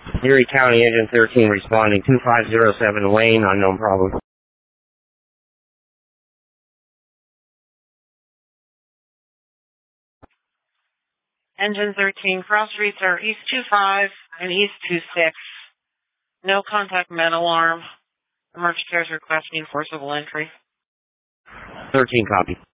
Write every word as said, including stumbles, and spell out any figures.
Erie County Engine thirteen responding, two five zero seven Wayne, unknown problem. Engine thirteen, cross streets are East two five and East two six. No contact med alarm. Emergency care is requesting forcible entry. thirteen copy.